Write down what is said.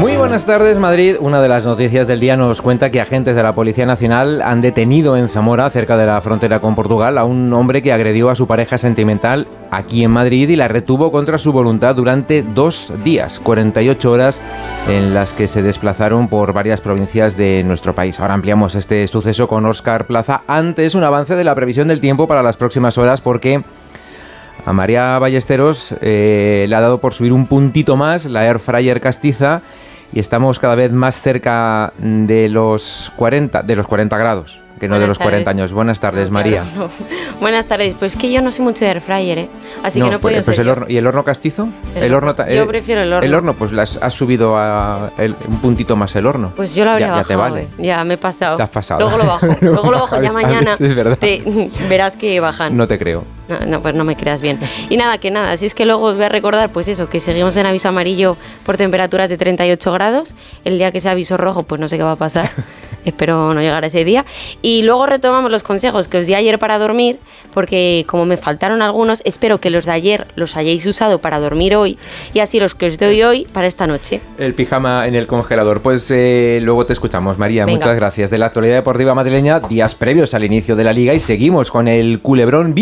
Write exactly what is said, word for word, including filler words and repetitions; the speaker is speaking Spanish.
Muy buenas tardes, Madrid. Una de las noticias del día nos cuenta que agentes de la Policía Nacional han detenido en Zamora, cerca de la frontera con Portugal, a un hombre que agredió a su pareja sentimental aquí en Madrid y la retuvo contra su voluntad durante dos días, cuarenta y ocho horas en las que se desplazaron por varias provincias de nuestro país. Ahora ampliamos este suceso con Óscar Plaza. Antes, un avance de la previsión del tiempo para las próximas horas, porque a María Ballesteros eh, le ha dado por subir un puntito más la Air Fryer castiza y estamos cada vez más cerca de los cuarenta, de los cuarenta grados, que no Buenas de los tardes. cuarenta años. Buenas tardes, no, María. Claro, no. Buenas tardes. Pues que yo no soy mucho de Air Fryer, ¿eh? Así no, que no puedo pues, pues ser el horno, ¿Y el horno castizo? El, el horno, yo prefiero el horno. El horno, pues las has subido a el, un puntito más el horno. Pues yo lo habría ya, bajado, ya te vale. eh. Ya me he pasado. Te has pasado. Luego lo bajo. Luego lo bajo ya mañana. Es verdad. Te, verás que bajan. No te creo. No, no, pues no me creas bien. Y nada, que nada, si es que luego os voy a recordar, pues eso, que seguimos en aviso amarillo por temperaturas de treinta y ocho grados. El día que sea aviso rojo, pues no sé qué va a pasar. Espero no llegar a ese día. Y luego retomamos los consejos que os di ayer para dormir, porque como me faltaron algunos, espero que los de ayer los hayáis usado para dormir hoy y así los que os doy hoy para esta noche. El pijama en el congelador. Pues eh, luego te escuchamos, María. Venga. Muchas gracias. De la actualidad deportiva madrileña, días previos al inicio de la Liga, y seguimos con el culebrón